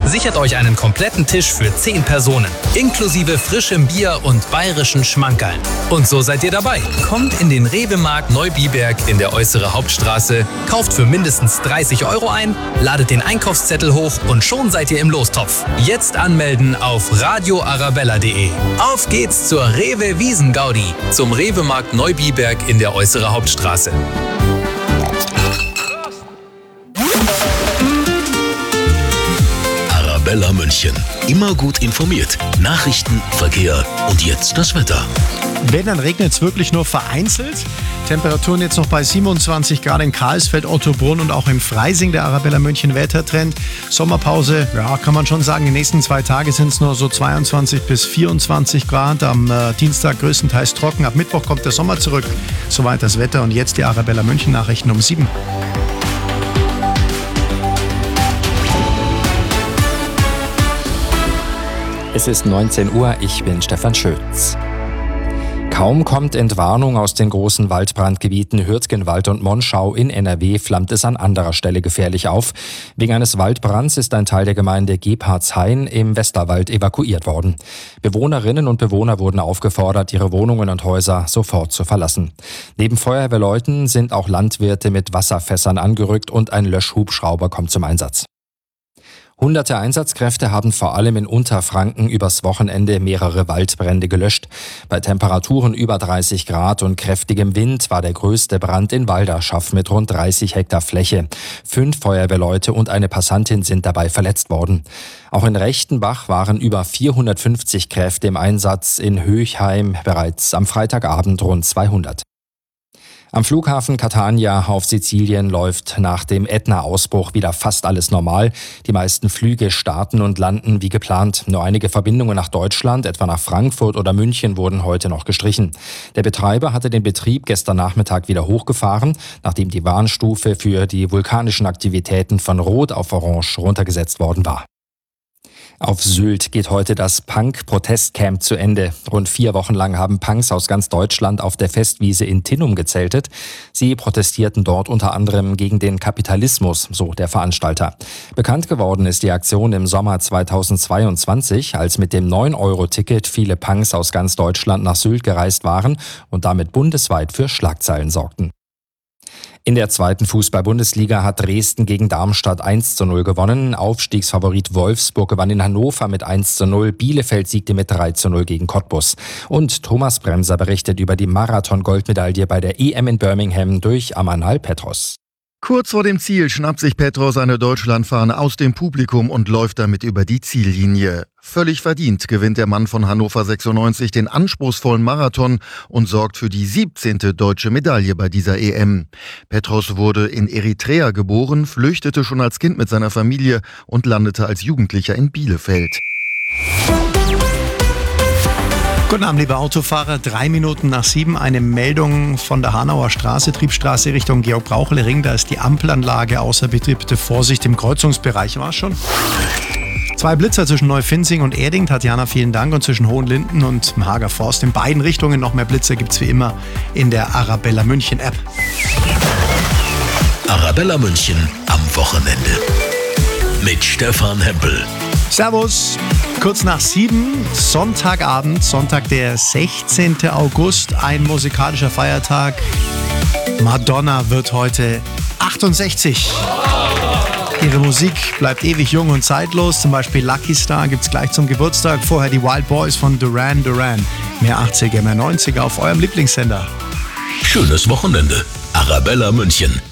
sichert euch einen kompletten Tisch für 10 Personen, inklusive frischem Bier und bayerischen Schmankerln. Und so seid ihr dabei. Kommt in den Rewe-Markt Neubiberg in der Äußere Hauptstraße, kauft für mindestens 30 € ein, ladet den Einkaufszettel hoch und schon seid ihr im Lostopf. Jetzt anmelden auf radioarabella.de. Auf geht's zur Rewe Wiesengaudi, zum Rewe-Markt Neubiberg in der Äußere Hauptstraße. Arabella München. Immer gut informiert. Nachrichten, Verkehr und jetzt das Wetter. Wenn, dann regnet es wirklich nur vereinzelt. Temperaturen jetzt noch bei 27 Grad in Karlsfeld, Ottobrunn und auch im Freising. Der Arabella München Wettertrend. Sommerpause, ja, kann man schon sagen. Die nächsten 2 Tage sind es nur so 22 bis 24 Grad. Am Dienstag größtenteils trocken. Ab Mittwoch kommt der Sommer zurück. Soweit das Wetter. Und jetzt die Arabella München Nachrichten um 7. Es ist 19 Uhr, ich bin Stefan Schütz. Kaum kommt Entwarnung aus den großen Waldbrandgebieten Hürtgenwald und Monschau in NRW, flammt es an anderer Stelle gefährlich auf. Wegen eines Waldbrands ist ein Teil der Gemeinde Gebhardshain im Westerwald evakuiert worden. Bewohnerinnen und Bewohner wurden aufgefordert, ihre Wohnungen und Häuser sofort zu verlassen. Neben Feuerwehrleuten sind auch Landwirte mit Wasserfässern angerückt und ein Löschhubschrauber kommt zum Einsatz. Hunderte Einsatzkräfte haben vor allem in Unterfranken übers Wochenende mehrere Waldbrände gelöscht. Bei Temperaturen über 30 Grad und kräftigem Wind war der größte Brand in Walderschaff mit rund 30 Hektar Fläche. 5 Feuerwehrleute und eine Passantin sind dabei verletzt worden. Auch in Rechtenbach waren über 450 Kräfte im Einsatz, in Höchheim bereits am Freitagabend rund 200. Am Flughafen Catania auf Sizilien läuft nach dem Ätna-Ausbruch wieder fast alles normal. Die meisten Flüge starten und landen wie geplant. Nur einige Verbindungen nach Deutschland, etwa nach Frankfurt oder München, wurden heute noch gestrichen. Der Betreiber hatte den Betrieb gestern Nachmittag wieder hochgefahren, nachdem die Warnstufe für die vulkanischen Aktivitäten von Rot auf Orange runtergesetzt worden war. Auf Sylt geht heute das Punk-Protestcamp zu Ende. Rund 4 Wochen lang haben Punks aus ganz Deutschland auf der Festwiese in Tinnum gezeltet. Sie protestierten dort unter anderem gegen den Kapitalismus, so der Veranstalter. Bekannt geworden ist die Aktion im Sommer 2022, als mit dem 9-Euro-Ticket viele Punks aus ganz Deutschland nach Sylt gereist waren und damit bundesweit für Schlagzeilen sorgten. In der 2. Fußball-Bundesliga hat Dresden gegen Darmstadt 1:0 gewonnen. Aufstiegsfavorit Wolfsburg gewann in Hannover mit 1:0. Bielefeld siegte mit 3:0 gegen Cottbus. Und Thomas Bremser berichtet über die Marathon-Goldmedaille bei der EM in Birmingham durch Amanal Petros. Kurz vor dem Ziel schnappt sich Petros eine Deutschlandfahne aus dem Publikum und läuft damit über die Ziellinie. Völlig verdient gewinnt der Mann von Hannover 96 den anspruchsvollen Marathon und sorgt für die 17. deutsche Medaille bei dieser EM. Petros wurde in Eritrea geboren, flüchtete schon als Kind mit seiner Familie und landete als Jugendlicher in Bielefeld. Guten Abend, liebe Autofahrer. 3 Minuten nach 7 eine Meldung von der Hanauer Straße, Triebstraße Richtung Georg-Brauchel-Ring. Da ist die Ampelanlage außer Betrieb. Bitte Vorsicht im Kreuzungsbereich. War es schon? 2 Blitzer zwischen Neufinding und Erding. Tatjana, vielen Dank. Und zwischen Hohenlinden und dem Hager Forst. In beiden Richtungen noch mehr Blitzer gibt's wie immer in der Arabella München App. Arabella München am Wochenende. Mit Stefan Hempel. Servus, kurz nach 7, Sonntagabend, Sonntag der 16. August, ein musikalischer Feiertag. Madonna wird heute 68. Ihre Musik bleibt ewig jung und zeitlos, zum Beispiel Lucky Star gibt's gleich zum Geburtstag. Vorher die Wild Boys von Duran Duran. Mehr 80er, mehr 90er auf eurem Lieblingssender. Schönes Wochenende. Arabella München.